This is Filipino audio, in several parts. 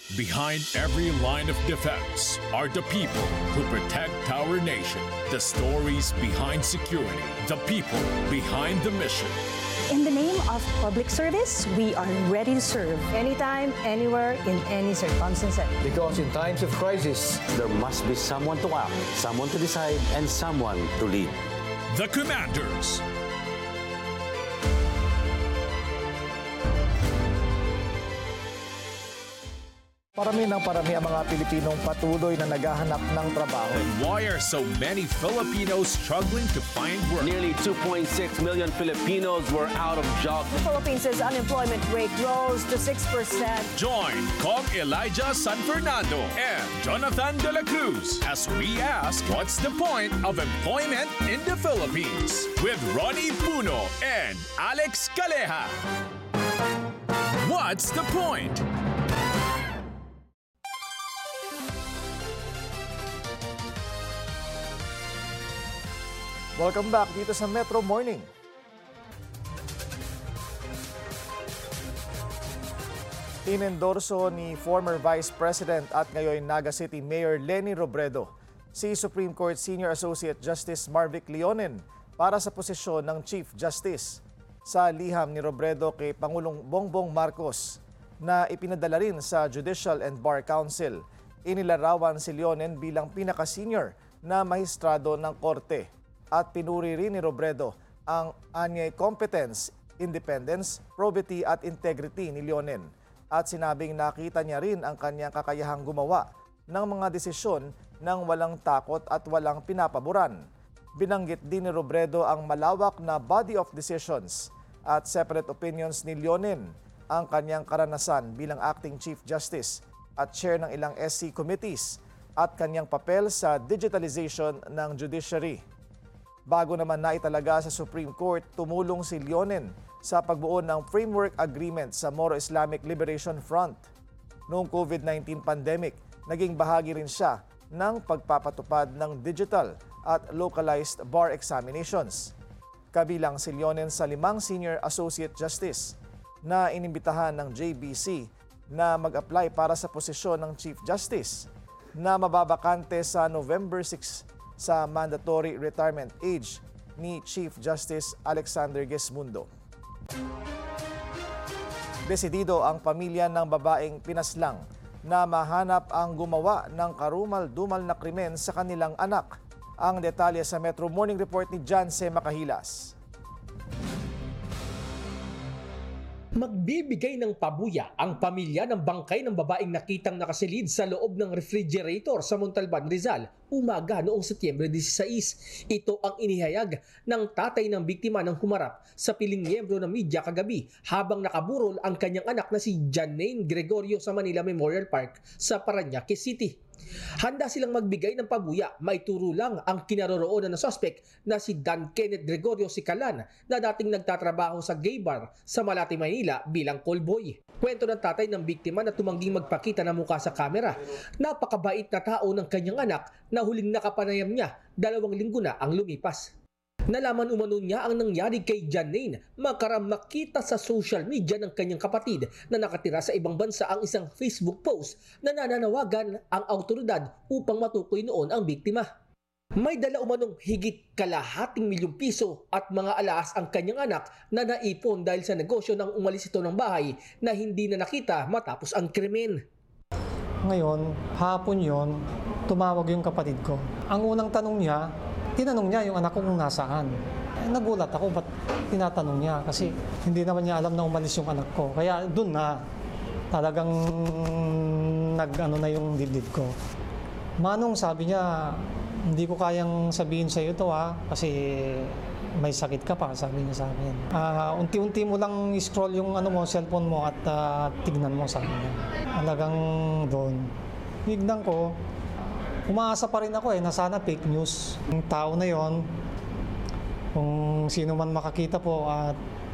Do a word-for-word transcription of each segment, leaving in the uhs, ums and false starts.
Behind every line of defense are the people who protect our nation. The stories behind security. The people behind the mission. In the name of public service, we are ready to serve anytime, anywhere, in any circumstances. Because in times of crisis, there must be someone to act, someone to decide, and someone to lead. The Commanders. Parami ng parami ang mga Pilipinong patuloy na naghahanap ng trabaho. And why are so many Filipinos struggling to find work? Nearly two point six million Filipinos were out of jobs. The Philippines' unemployment rate rose to six percent. Join Kong Elijah San Fernando and Jonathan De La Cruz as we ask what's the point of employment in the Philippines with Ronnie Puno and Alex Caleja. What's the point? Welcome back dito sa Metro Morning. Inendorso ni former Vice President at ngayon Naga City Mayor Leni Robredo si Supreme Court Senior Associate Justice Marvic Leonen para sa posisyon ng Chief Justice. Sa liham ni Robredo kay Pangulong Bongbong Marcos na ipinadala rin sa Judicial and Bar Council, inilarawan si Leonen bilang pinaka-senior na mahistrado ng korte. At pinuri rin ni Robredo ang anyay competence, independence, probity at integrity ni Leonen. At sinabing nakita niya rin ang kanyang kakayahang gumawa ng mga desisyon ng walang takot at walang pinapaboran. Binanggit din ni Robredo ang malawak na body of decisions at separate opinions ni Leonen, ang kanyang karanasan bilang acting Chief Justice at chair ng ilang S C committees at kanyang papel sa digitalization ng judiciary. Bago naman naitalaga sa Supreme Court, tumulong si Leonen sa pagbuo ng Framework Agreement sa Moro Islamic Liberation Front. Noong COVID nineteen pandemic, naging bahagi rin siya ng pagpapatupad ng digital at localized bar examinations. Kabilang si Leonen sa limang Senior Associate Justice na inimbitahan ng J B C na mag-apply para sa posisyon ng Chief Justice na mababakante sa November sixth sa mandatory retirement age ni Chief Justice Alexander Gesmundo. Desidido ang pamilya ng babaeng pinaslang na mahanap ang gumawa ng karumal-dumal na krimen sa kanilang anak. Ang detalye sa Metro Morning Report ni Jan C. Macahilas. Magbibigay ng pabuya ang pamilya ng bangkay ng babaeng nakitang nakasilid sa loob ng refrigerator sa Montalban, Rizal, umaga noong Setyembre disiseis. Ito ang inihayag ng tatay ng biktima ng humarap sa piling miyembro ng media kagabi habang nakaburol ang kanyang anak na si Janine Gregorio sa Manila Memorial Park sa Parañaque City. Handa silang magbigay ng pabuya, maituro lang ang kinaroroonan ng suspect na si Dan Kenneth Gregorio Sicalan na dating nagtatrabaho sa gay bar sa Malate, Manila bilang callboy. Kwento ng tatay ng biktima na tumangging magpakita ng mukha sa kamera. Napakabait na tao ng kanyang anak na huling nakapanayam niya dalawang linggo na ang lumipas. Nalaman umano niya ang nangyari kay Janine makaram makita sa social media ng kanyang kapatid na nakatira sa ibang bansa ang isang Facebook post na nananawagan ang autoridad upang matukoy noon ang biktima. May dala umanong higit kalahating milyong piso at mga alahas ang kanyang anak na naipon dahil sa negosyo nang umalis ito ng bahay na hindi na nakita matapos ang krimen. Ngayon, hapon yon, tumawag yung kapatid ko. Ang unang tanong niya, tinanong niya yung anak ko kung nasaan. Eh, nagulat ako, ba't tinatanong niya? Kasi hindi naman niya alam na umalis yung anak ko. Kaya doon na, talagang nag-ano na yung dibdib ko. Manong, sabi niya, hindi ko kayang sabihin sa iyo to ha, kasi may sakit ka pa, sabi niya sa akin. Uh, unti-unti mo lang scroll yung ano mo, cellphone mo at uh, tignan mo, sabi niya. Talagang doon. Tignan ko, umaasa pa rin ako eh, na sana fake news. Yung tao na yon, kung sino man makakita po at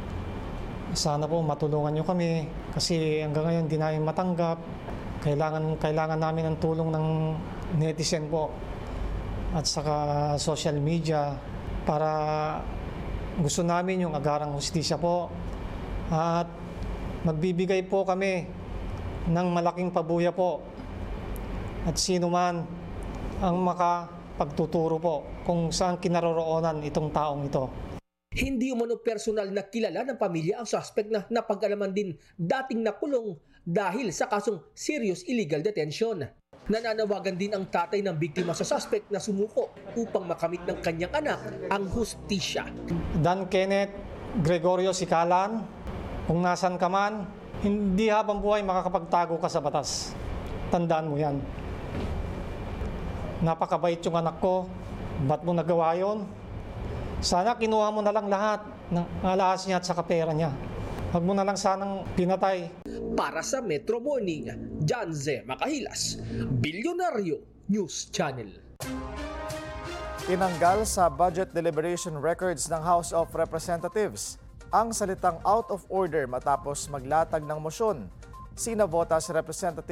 sana po matulungan nyo kami kasi hanggang ngayon di namin matanggap. Kailangan, kailangan namin ng tulong ng netizen po at saka social media para gusto namin yung agarang hustisya po at magbibigay po kami ng malaking pabuya po at sino man ang makapagtuturo po kung saan kinaroroonan itong taong ito. Hindi umano personal na kilala ng pamilya ang suspect na napag-alaman din dating nakulong dahil sa kasong serious illegal detention. Nananawagan din ang tatay ng biktima sa suspect na sumuko upang makamit ng kanyang anak ang hustisya. Dan Kenneth Gregorio Sicalan, kung nasan ka man, hindi habang buhay makakapagtago ka sa batas. Tandaan mo yan. Napakabait yung anak ko, ba't mo nagawa yun? Sana kinuha mo na lang lahat ng alahas niya at sa kapera niya. Huwag mo na lang sanang pinatay. Para sa Metro Morning, John Z. Makahilas, Bilyonaryo News Channel. Tinanggal sa budget deliberation records ng House of Representatives ang salitang out of order matapos maglatag ng motion. Sinavota si Representative